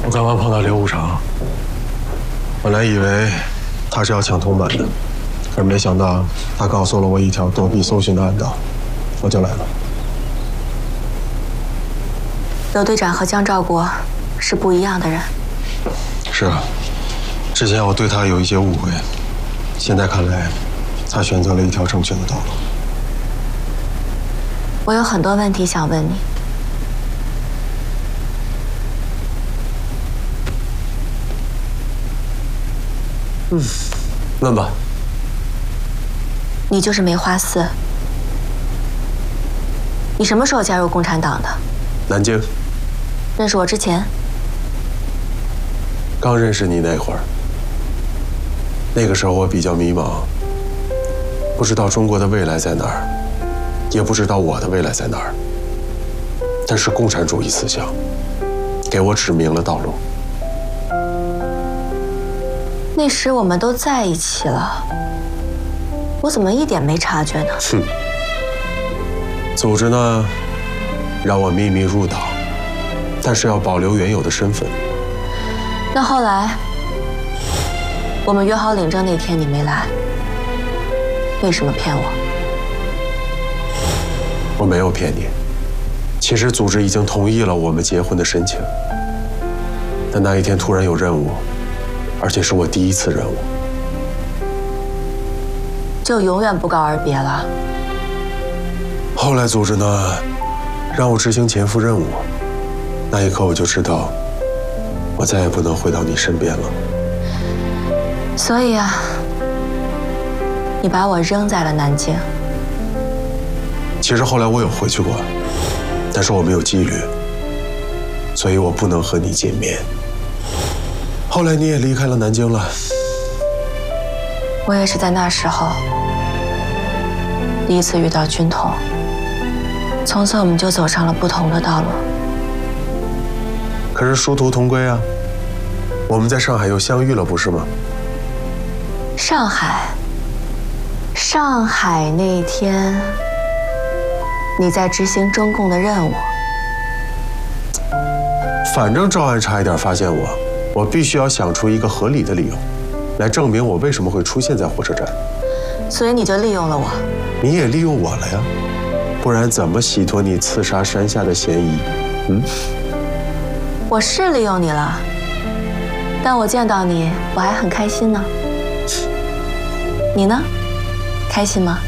我刚刚碰到刘武成，本来以为他是要抢铜板的，可是没想到他告诉了我一条躲避搜寻的暗道，我就来了。 刘队长和江兆国是不一样的人。 是啊，之前我对他有一些误会，现在看来，他选择了一条正确的道路。 我有很多问题想问你。 问吧。 你就是梅花四。你什么时候加入共产党的？ 南京。 认识我之前？ 刚认识你那会儿，那个时候我比较迷茫，不知道中国的未来在哪儿，也不知道我的未来在哪儿。但是共产主义思想给我指明了道路。 那时我们都在一起了，我怎么一点没察觉呢？ 哼，组织呢，让我秘密入党，但是要保留原有的身份。 那后来，我们约好领证那天你没来，为什么骗我？ 我没有骗你，其实组织已经同意了我们结婚的申请，但那一天突然有任务，而且是我第一次任务， 就永远不告而别了。 后来组织呢，让我执行前夫任务，那一刻我就知道，我再也不能回到你身边了。 所以啊，你把我扔在了南京。 其实后来我有回去过，但是我没有纪律，所以我不能和你见面。后来你也离开了南京了。 我也是在那时候第一次遇到军统，从此我们就走上了不同的道路。 可是殊途同归啊，我们在上海又相遇了，不是吗？ 上海那天，你在执行中共的任务。 反正赵安差一点发现我，我必须要想出一个合理的理由，来证明我为什么会出现在火车站。 所以你就利用了我。 你也利用我了呀，不然怎么洗脱你刺杀山下的嫌疑？ 我是利用你了，但我见到你，我还很开心呢。你呢？开心吗？